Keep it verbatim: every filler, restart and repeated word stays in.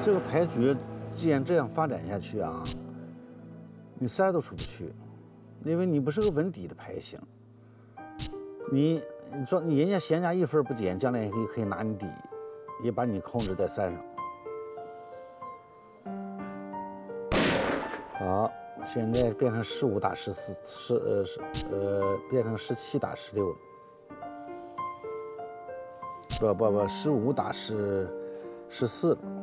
这个牌局既然这样发展下去啊，你三儿都出不去，因为你不是个稳底的牌型。你你说你人家闲家一分不减，将来也可以可以拿你底，也把你控制在三上。好，现在变成十五打十四，十呃十呃变成十七打十六了。不不不，十五打十十四了。